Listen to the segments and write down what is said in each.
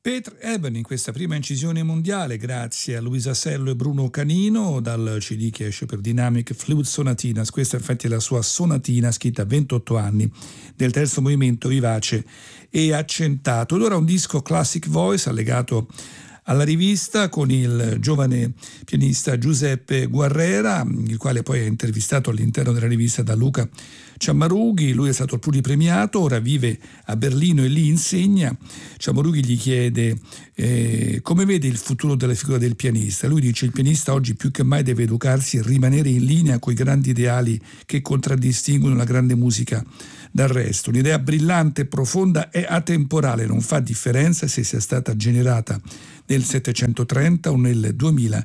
Peter Eben in questa prima incisione mondiale, grazie a Luisa Sello e Bruno Canino, dal CD che esce per Dynamic Fluid Sonatinas. Questa infatti è la sua sonatina scritta a 28 anni, del terzo movimento vivace e accentato. Ed ora un disco Classic Voice allegato alla rivista con il giovane pianista Giuseppe Guerrera, il quale poi è intervistato all'interno della rivista da Luca Ciammarughi. Lui è stato pluripremiato, ora vive a Berlino e lì insegna. Ciammarughi gli chiede come vede il futuro della figura del pianista. Lui dice: il pianista oggi più che mai deve educarsi e rimanere in linea con i grandi ideali che contraddistinguono la grande musica dal resto. Un'idea brillante e profonda è atemporale, non fa differenza se sia stata generata nel 730 o nel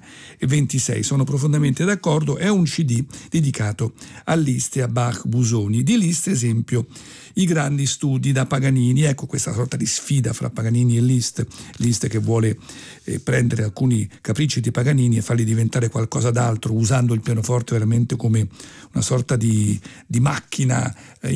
2026. Sono profondamente d'accordo. È un CD dedicato a Liszt e a Bach Busoni. Di Liszt, esempio, i grandi studi da Paganini. Ecco questa sorta di sfida fra Paganini e Liszt. Liszt che vuole prendere alcuni capricci di Paganini e farli diventare qualcosa d'altro, usando il pianoforte veramente come una sorta di macchina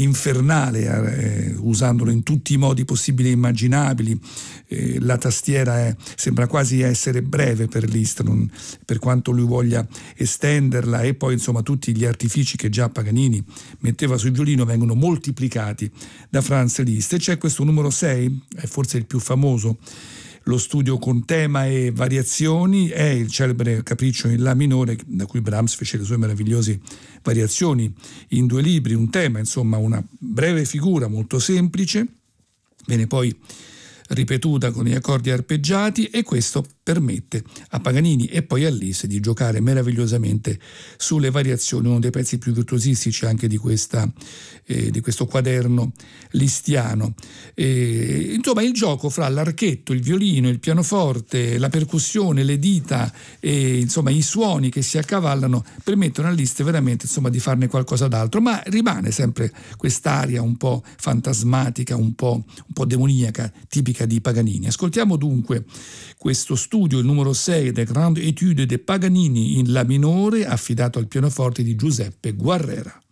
infernale, usandolo in tutti i modi possibili e immaginabili. La tastiera sembra quasi essere breve per Liszt, per quanto lui voglia estenderla, e poi insomma tutti gli artifici che già Paganini metteva sul violino vengono moltiplicati da Franz Liszt. E c'è questo numero 6, è forse il più famoso, lo studio con tema e variazioni, è il celebre capriccio in La minore, da cui Brahms fece le sue meravigliose variazioni in 2 libri. Un tema, insomma, una breve figura molto semplice, viene poi ripetuta con gli accordi arpeggiati, e questo permette a Paganini e poi a Liszt di giocare meravigliosamente sulle variazioni, uno dei pezzi più virtuosistici anche di questo quaderno listiano. Insomma, il gioco fra l'archetto, il violino, il pianoforte, la percussione, le dita e insomma i suoni che si accavallano permettono a Liszt veramente insomma di farne qualcosa d'altro, ma rimane sempre quest'aria un po' fantasmatica, un po' demoniaca, tipica di Paganini. Ascoltiamo dunque questo studio, il numero 6 des Grandes Études de Paganini in La minore, affidato al pianoforte di Giuseppe Guerrera.